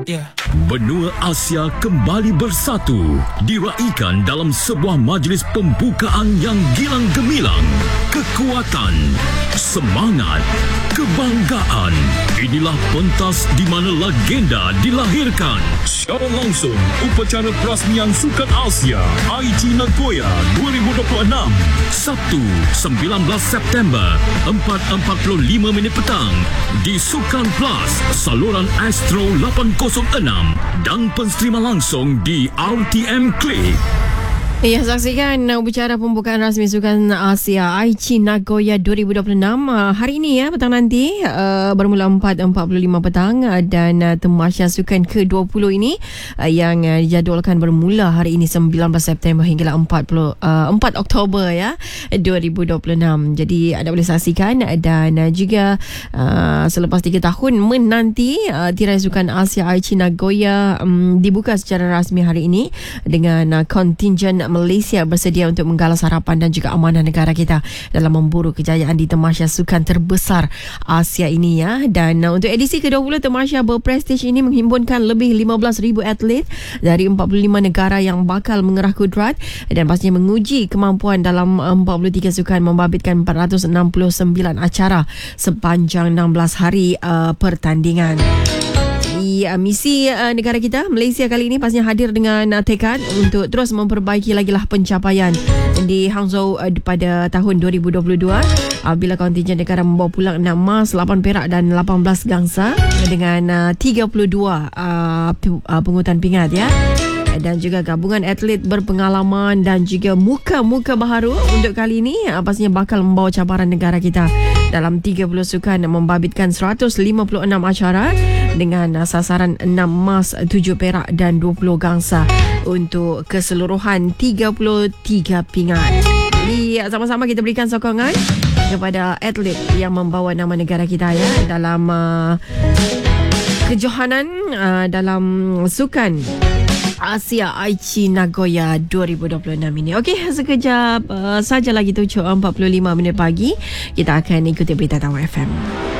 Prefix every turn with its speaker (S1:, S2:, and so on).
S1: Ya.
S2: Benua Asia kembali bersatu, diraikan dalam sebuah majlis pembukaan yang gilang gemilang. Kekuatan, semangat, kebanggaan. Inilah pentas di mana legenda dilahirkan. Secara langsung, upacara perasmian Sukan Asia Aichi Nagoya 2026. Sabtu, 19 September, 4.45 petang di Sukan Plus, saluran Astro 806 dan pensterima langsung di RTM Click.
S3: Ya, saksikan upacara pembukaan rasmi Sukan Asia Aichi Nagoya 2026 hari ini ya, petang nanti bermula 4.45 petang dan Tamasya Sukan ke-20 ini yang dijadualkan bermula hari ini 19 September hinggalah 4 Oktober ya 2026. Jadi anda boleh saksikan dan juga selepas 3 tahun menanti tirai Sukan Asia Aichi Nagoya dibuka secara rasmi hari ini dengan kontingen Malaysia bersedia untuk menggalas harapan dan juga amanah negara kita dalam memburu kejayaan di Tamasya Sukan terbesar Asia ini ya. Dan untuk edisi ke-20 Tamasya berprestij ini menghimpunkan lebih 15,000 atlet dari 45 negara yang bakal mengerah kudrat dan pastinya menguji kemampuan dalam 43 sukan, membabitkan 469 acara sepanjang 16 hari pertandingan. Misi negara kita Malaysia kali ini pastinya hadir dengan tekad untuk terus memperbaiki lagilah pencapaian di Hangzhou pada tahun 2022 bila kontingen negara membawa pulang 6 emas, 8 perak dan 18 gangsa dengan 32 pungutan pingat ya. Dan juga gabungan atlet berpengalaman dan juga muka-muka baharu untuk kali ini pastinya bakal membawa cabaran negara kita dalam 30 sukan, membabitkan 156 acara dengan sasaran 6 emas, 7 perak dan 20 gangsa untuk keseluruhan 33 pingat. Jadi sama-sama kita berikan sokongan kepada atlet yang membawa nama negara kita ya dalam kejohanan dalam Sukan Asia Aichi Nagoya 2026 ini. Okey, sekejap saja lagi tu 4:45 pagi kita akan ikuti berita Tawar FM.